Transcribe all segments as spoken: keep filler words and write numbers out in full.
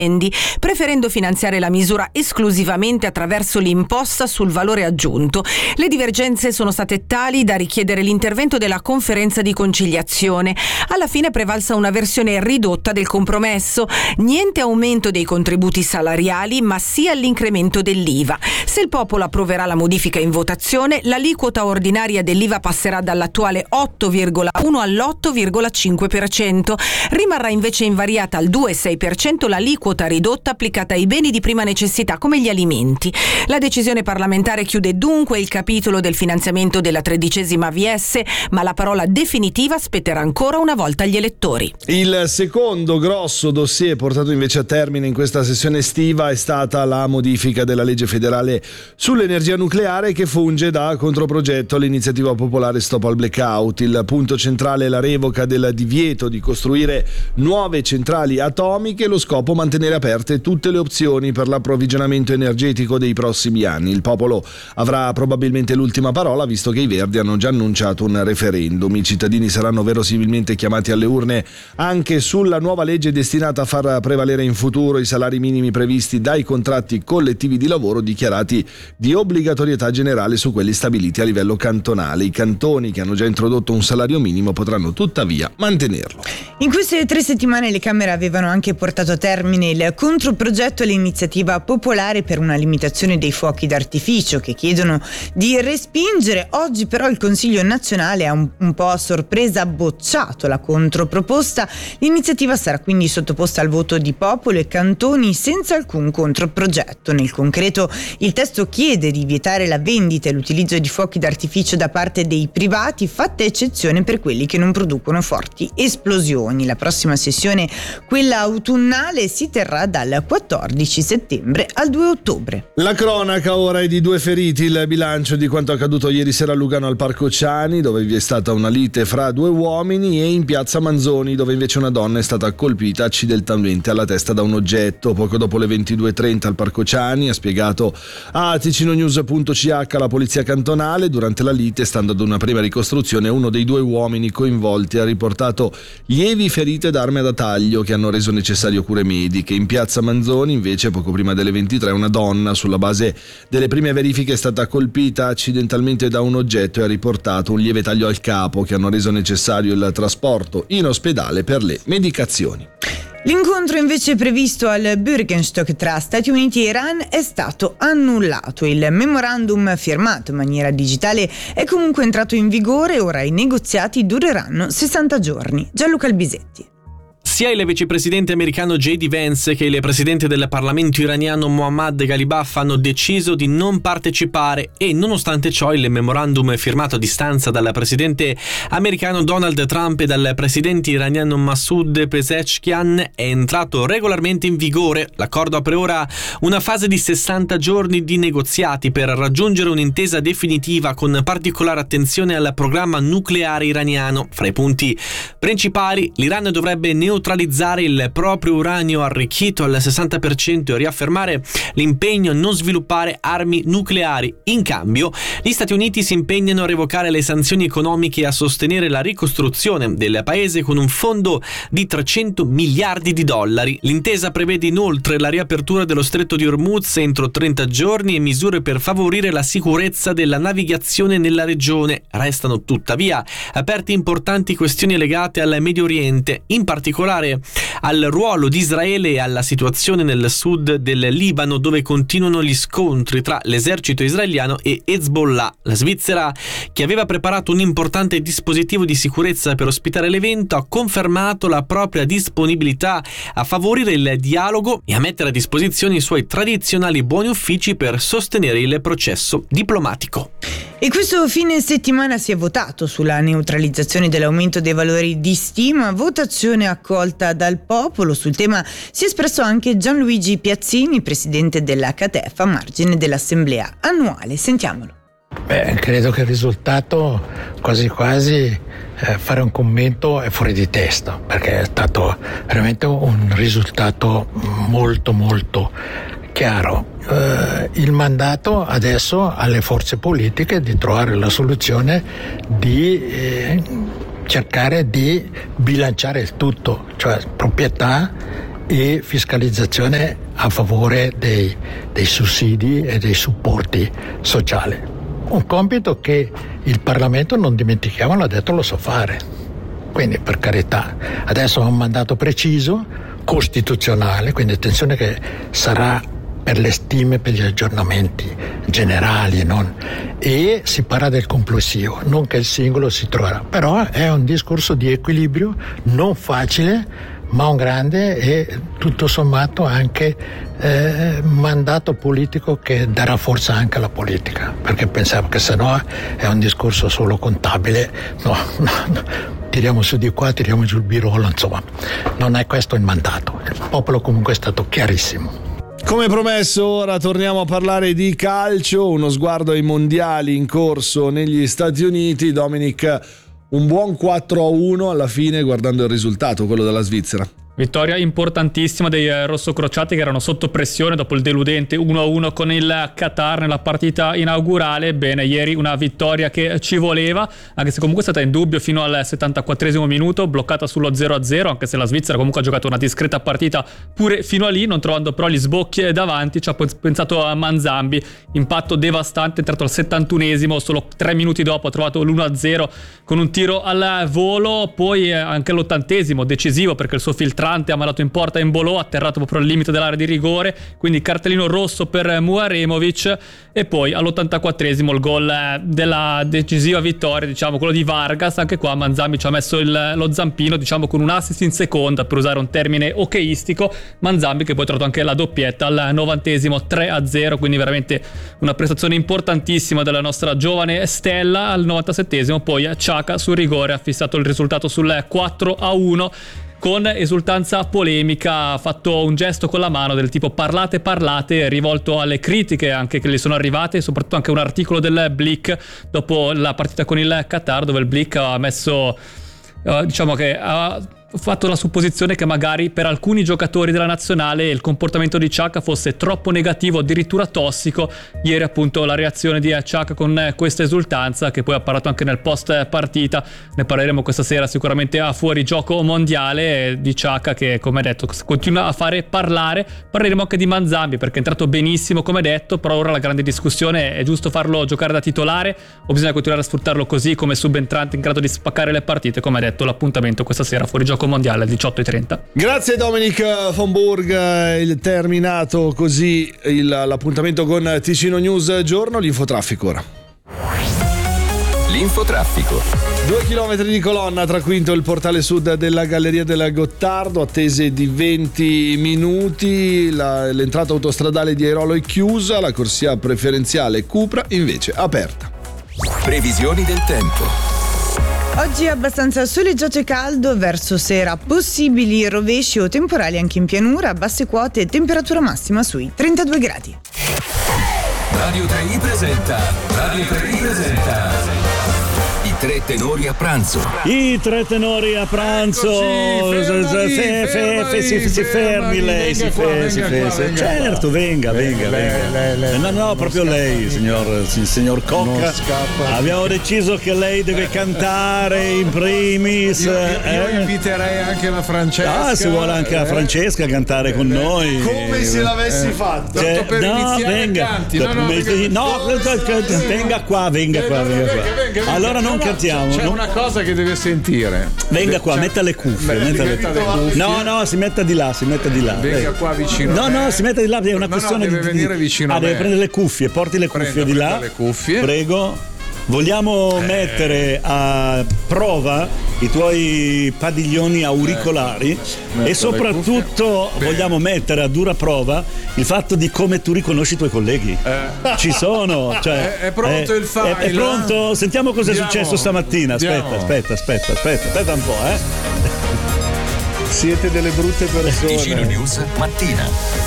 preferendo finanziare la misura esclusivamente attraverso l'imposta sul valore aggiunto. Le divergenze sono state tali da richiedere l'intervento della conferenza di conciliazione. Alla fine è prevalsa una versione ridotta del compromesso. Niente aumento dei contributi salariali, ma sia l'incremento dell'I V A. Se il popolo approverà la modifica in votazione, l'aliquota ordinaria dell'I V A passerà dall'attuale otto virgola uno all'otto virgola cinque per cento. Rimarrà invece invariata al due virgola sei per cento l'aliquota ridotta applicata ai beni di prima necessità come gli alimenti. La decisione parlamentare chiude dunque il capitolo del finanziamento della tredicesima A V S, ma la parola definitiva spetterà ancora una volta agli elettori. Il secondo grosso dossier portato invece a termine in questa sessione estiva è stata la modifica della legge federale sull'energia nucleare, che funge da controprogetto all'iniziativa popolare Stop al Blackout. Il punto centrale è la revoca del divieto di costruire nuove centrali atomiche, lo scopo mantenere aperte tutte le opzioni per l'approvvigionamento energetico dei prossimi anni. Il popolo avrà probabilmente l'ultima parola, visto che i Verdi hanno già annunciato un referendum. I cittadini saranno verosimilmente chiamati alle urne anche sulla nuova legge destinata a far prevalere in futuro i salari minimi previsti dai contratti collettivi di lavoro dichiarati di obbligatorietà generale su quelli stabiliti a livello cantonale. I cantoni che hanno già introdotto un salario minimo potranno tuttavia mantenerlo. In queste tre settimane le Camere avevano anche portato a termine il controprogetto all'iniziativa popolare per una limitazione dei fuochi d'artificio, che chiedono di respingere. Oggi però il Consiglio nazionale ha un, un po' a sorpresa bocciato la controproposta. L'iniziativa sarà quindi sottoposta al voto di popolo e cantoni senza alcun controprogetto. Nel concreto il testo chiede di vietare la vendita e l'utilizzo di fuochi d'artificio da parte dei privati, fatta eccezione per quelli che non producono forti esplosioni. La prossima sessione, quella autunnale, si terrà dal quattordici settembre al due ottobre. La cronaca ora è di due feriti. Il bilancio di quanto accaduto ieri sera a Lugano al Parco Ciani, dove vi è stata una lite fra due uomini, e in piazza Manzoni, dove invece una donna è stata colpita accidentalmente alla testa da un oggetto. Poco dopo le ventidue e trenta al Parco Ciani, ha spiegato a ticinonews punto c h la polizia cantonale. Durante la lite, stando ad una prima ricostruzione, uno dei due uomini coinvolti ha riportato lievi ferite d'arme da taglio che hanno reso necessario cure mediche. In piazza Manzoni invece, poco prima delle ventitré, una donna, sulla base delle prime verifiche, è stata colpita accidentalmente da un oggetto e ha riportato un lieve taglio al capo che hanno reso necessario il trasporto in ospedale per le medicazioni. L'incontro invece previsto al Bürgenstock tra Stati Uniti e Iran è stato annullato. Il memorandum firmato in maniera digitale è comunque entrato in vigore e ora i negoziati dureranno sessanta giorni. Gianluca Albisetti. Sia il vicepresidente americano J D Vance che il presidente del Parlamento iraniano Mohammad Ghalibaf hanno deciso di non partecipare e, nonostante ciò, il memorandum firmato a distanza dal presidente americano Donald Trump e dal presidente iraniano Masoud Pezeshkian è entrato regolarmente in vigore. L'accordo apre ora una fase di sessanta giorni di negoziati per raggiungere un'intesa definitiva, con particolare attenzione al programma nucleare iraniano. Fra i punti principali, l'Iran dovrebbe neutralizzare neutralizzare il proprio uranio arricchito al sessanta per cento e riaffermare l'impegno a non sviluppare armi nucleari. In cambio, gli Stati Uniti si impegnano a revocare le sanzioni economiche e a sostenere la ricostruzione del paese con un fondo di trecento miliardi di dollari. L'intesa prevede inoltre la riapertura dello stretto di Hormuz entro trenta giorni e misure per favorire la sicurezza della navigazione nella regione. Restano tuttavia aperte importanti questioni legate al Medio Oriente, in particolare al ruolo di Israele e alla situazione nel sud del Libano, dove continuano gli scontri tra l'esercito israeliano e Hezbollah. La Svizzera, che aveva preparato un importante dispositivo di sicurezza per ospitare l'evento, ha confermato la propria disponibilità a favorire il dialogo e a mettere a disposizione i suoi tradizionali buoni uffici per sostenere il processo diplomatico. E questo fine settimana si è votato sulla neutralizzazione dell'aumento dei valori di stima, votazione accolta dal popolo. Sul tema si è espresso anche Gianluigi Piazzini, presidente della CATEF, a margine dell'assemblea annuale. Sentiamolo. Beh, credo che il risultato, quasi quasi eh, fare un commento è fuori di testa, perché è stato veramente un risultato molto molto chiaro. Eh, il mandato adesso alle forze politiche di trovare la soluzione di eh, cercare di bilanciare il tutto, cioè proprietà e fiscalizzazione a favore dei, dei sussidi e dei supporti sociali. Un compito che il Parlamento, non dimentichiamo, l'ha detto, lo sa fare. Quindi, per carità, adesso ha un mandato preciso, costituzionale, quindi attenzione che sarà per le stime, per gli aggiornamenti generali, non? E si parla del complessivo, non che il singolo si troverà, però è un discorso di equilibrio non facile, ma un grande e tutto sommato anche eh, mandato politico che darà forza anche alla politica, perché pensavo che se no è un discorso solo contabile, no, no, no. Tiriamo su di qua, tiriamo giù il birolo, insomma non è questo il mandato. Il popolo comunque è stato chiarissimo. Come promesso, ora torniamo a parlare di calcio, uno sguardo ai mondiali in corso negli Stati Uniti. Dominic, un buon quattro a uno alla fine, guardando il risultato, quello della Svizzera. Vittoria importantissima dei rossocrociati, che erano sotto pressione dopo il deludente uno a uno con il Qatar nella partita inaugurale. Bene, ieri una vittoria che ci voleva, anche se comunque è stata in dubbio fino al settantaquattresimo minuto, bloccata sullo zero a zero, anche se la Svizzera comunque ha giocato una discreta partita pure fino a lì, non trovando però gli sbocchi davanti. Ci ha pensato a Manzambi, impatto devastante, è entrato al settantunesimo, solo tre minuti dopo ha trovato l'uno a zero con un tiro al volo. Poi anche all'ottantesimo, decisivo, perché il suo filtrante ha mandato in porta Embolo, atterrato proprio al limite dell'area di rigore, quindi cartellino rosso per Muaremovic. E poi all'ottantaquattresimo il gol della decisiva vittoria, diciamo quello di Vargas. Anche qua Manzambi ci ha messo il, lo zampino, diciamo con un assist in seconda, per usare un termine hockeyistico. Manzambi che poi ha trovato anche la doppietta al novantesimo, tre a zero, quindi veramente una prestazione importantissima della nostra giovane stella. Al novantasettesimo poi Xhaka sul rigore ha fissato il risultato sul quattro a uno. Con esultanza polemica ha fatto un gesto con la mano del tipo parlate parlate, rivolto alle critiche anche che gli sono arrivate, soprattutto anche un articolo del Blick dopo la partita con il Qatar, dove il Blick ha messo uh, diciamo che ha fatto la supposizione che magari per alcuni giocatori della nazionale il comportamento di Xhaka fosse troppo negativo, addirittura tossico. Ieri appunto la reazione di Xhaka con questa esultanza, che poi ha parlato anche nel post partita, ne parleremo questa sera sicuramente a Fuori Gioco Mondiale, di Xhaka che, come detto, continua a fare parlare. Parleremo anche di Manzambi, perché è entrato benissimo come detto, però ora la grande discussione è: giusto farlo giocare da titolare o bisogna continuare a sfruttarlo così come subentrante in grado di spaccare le partite? Come detto, l'appuntamento questa sera Fuori Gioco Mondiale alle diciotto e trenta. Grazie Dominic von Burg. È terminato così il, l'appuntamento con Ticino News Giorno. L'infotraffico ora. L'infotraffico. Due chilometri di colonna tra Quinto e il portale sud della Galleria del Gottardo, attese di venti minuti. La, l'entrata autostradale di Airolo è chiusa, la corsia preferenziale Cupra invece aperta. Previsioni del tempo. Oggi è abbastanza soleggiato e caldo, verso sera possibili rovesci o temporali anche in pianura, basse quote e temperatura massima sui trentadue gradi. Radio tre i presenta, Radio tre i presenta i tre tenori a pranzo. I tre tenori a pranzo. Si fermi lei, si fermi. Certo, venga, venga, venga. No, no, proprio lei, signor, signor Cocca. Abbiamo deciso che lei deve cantare in primis. Io, io, io inviterei anche la Francesca. Ah, si vuole anche la Francesca cantare con noi. Come se l'avessi fatto. Cioè, per no, venga. Canti. No, no, no, venga qua, venga qua, venga qua. Allora non cantiamo. C'è non... una cosa che deve sentire. Venga qua, metta le cuffie. Beh, metta le... metta le cuffie. No, no, si metta di là, si metta di là. Venga Venga. qua vicino. No, no, si metta di là, è una no, questione no, deve di. venire vicino ah, a me. deve prendere le cuffie, porti le cuffie Prendo, di là. le cuffie. Prego. Vogliamo eh. mettere a prova i tuoi padiglioni auricolari eh. e soprattutto vogliamo mettere a dura prova il fatto di come tu riconosci i tuoi colleghi. Eh. Ci sono, cioè, è, è pronto è, il file. È, è pronto? Sentiamo cosa è successo stamattina. Aspetta, aspetta, aspetta, aspetta, aspetta un po', eh. Siete delle brutte persone. Ticino News mattina.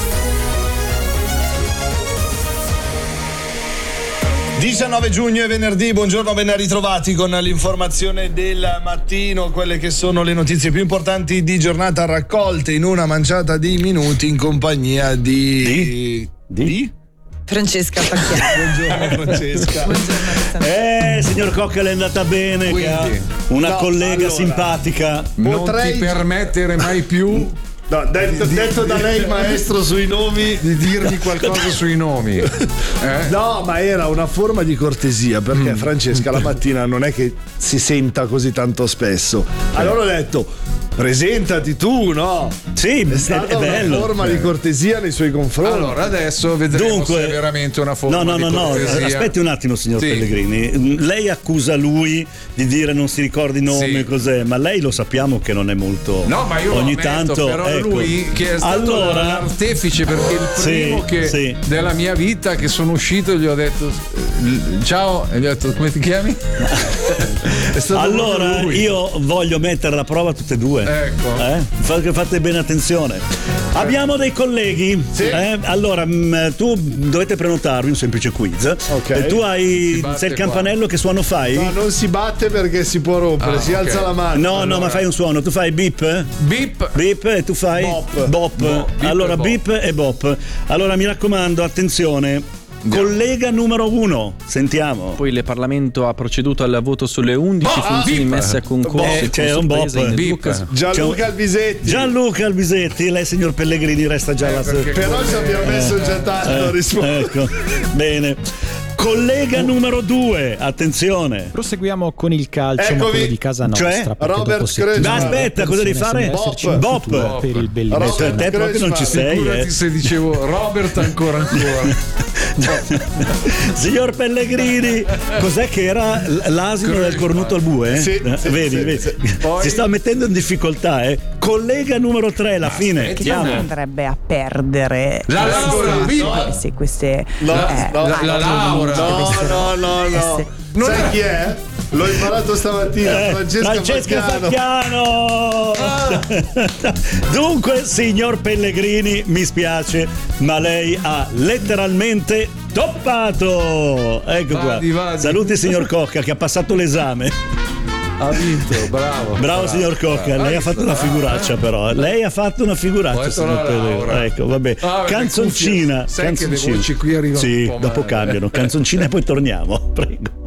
diciannove giugno è venerdì, buongiorno, ben ritrovati con l'informazione del mattino, quelle che sono le notizie più importanti di giornata raccolte in una manciata di minuti in compagnia di... Di? Di? di? Francesca Pacchiani. Buongiorno Francesca. Buongiorno. Eh, signor Cocca, le è andata bene. Quindi, che ha una no, collega allora, simpatica. Non Potrei... ti permettere mai più No, detto, detto da lei maestro sui nomi, di dirgli qualcosa sui nomi. Eh? No, ma era una forma di cortesia, perché Mm. Francesca la mattina non è che si senta così tanto spesso. Allora ho detto: presentati tu, no? Sì, È stata è una bello. forma di cortesia nei suoi confronti. Allora, adesso vedremo Dunque- se è veramente una forma No, no, di no, no, cortesia. aspetti un attimo, signor Sì. Pellegrini. Lei accusa lui di dire non si ricordi nome, Sì. cos'è, ma lei lo sappiamo che non è molto. No, ma io lo ogni ammetto, tanto. però ecco. lui che è stato allora, l'artefice, perché il Sì, primo che sì. della mia vita che sono uscito gli ho detto eh, ciao e gli ho detto come ti chiami? È stato allora proprio lui. io voglio mettere alla prova tutte e due. Ecco. Eh? Fa- che fate bene attenzione. Abbiamo dei colleghi. Sì. eh? Allora, mh, tu dovete prenotarvi un semplice quiz. Ok. E tu Si hai. batte Sei il qua. campanello, che suono fai? No, non si batte perché si può rompere, Ah, si ok. alza la mano. No, no, Allora. ma fai un suono. Tu fai beep? Beep. Beep e tu fai Bop. bop. Bo- beep allora e bop. beep e bop. Allora mi raccomando, attenzione. Collega numero uno, sentiamo. Poi il Parlamento ha proceduto al voto sulle undici Boh, funzioni bip. messe a concorso. Eh, con c'è un sorpresa bop. in Bip. Lucas- Gianluca Albisetti. Gianluca Albisetti, lei signor Pellegrini resta già Eh, la perché Però ci abbiamo messo già tanto a rispondere. Ecco, bene. Collega numero due, attenzione. Proseguiamo con il calcio, ma Eccovi. quello di casa nostra. Cioè? perché Robert dopo settimane Creutzmann. di Aspetta, cosa devi fare? sembra esserci un Bop. futuro Bop. per il bellissimo. Robert Te proprio non ci sei, Figurati eh. se dicevo Robert ancora ancora. Signor Pellegrini, cos'è che era l- l'asino del cornuto al bue? eh? Sì, Eh, sì, vedi, sì, vedi. sì. Poi- Si sta mettendo in difficoltà, eh. Collega numero tre, la fine. aspetta. Chiamo. andrebbe a perdere La Laura, se- viva! se queste No, eh, no, la- la Laura. No, no, no, no. essere- Non Sai è- chi è? L'ho imparato stamattina, Eh, Francesca, Francesca Facchiano. Facchiano. Dunque, signor Pellegrini, mi spiace, ma lei ha letteralmente toppato. Ecco qua. Vadi, vadi. Saluti signor Cocca che ha passato l'esame. Ha vinto, bravo. Bravo signor Cocca, lei ha fatto una figuraccia però. Lei ha fatto una figuraccia, Poi signor la Pellegrini. Laura. Ecco, vabbè. Ah, perché Canzoncina. cuffie. Sai che le canzoncina. voci qui arrivano Sì, un po' dopo male. cambiano. Canzoncina e poi torniamo. Prego.